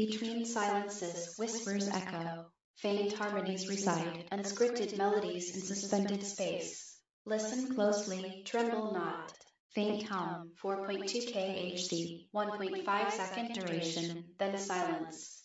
Between silences, whispers echo, faint harmonies reside, unscripted melodies in suspended space. Listen closely, tremble not. Faint hum, 4.2 kHz, 1.5 second duration, then silence.